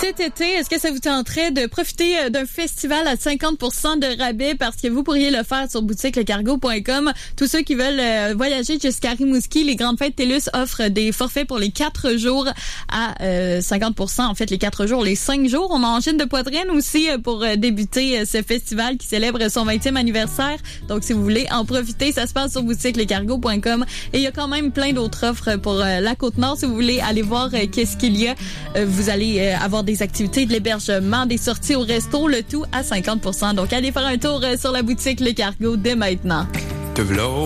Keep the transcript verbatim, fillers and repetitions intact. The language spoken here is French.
Cet été, est-ce que ça vous tenterait de profiter d'un festival à cinquante pour cent de rabais parce que vous pourriez le faire sur boutique le cargo point com? Tous ceux qui veulent euh, voyager jusqu'à Rimouski, les Grandes Fêtes TELUS offrent des forfaits pour les quatre jours à euh, cinquante pour cent. En fait, les quatre jours, les cinq jours. On a Angine de Poitrine aussi pour euh, débuter euh, ce festival qui célèbre son vingtième anniversaire. Donc, si vous voulez en profiter, ça se passe sur boutique le cargo point com. Et il y a quand même plein d'autres offres pour euh, la Côte-Nord. Si vous voulez aller voir euh, qu'est-ce qu'il y a, euh, vous allez euh, avoir des activités, de l'hébergement, des sorties au resto, le tout à cinquante pour cent. Donc, allez faire un tour sur la boutique Le Cargo dès maintenant.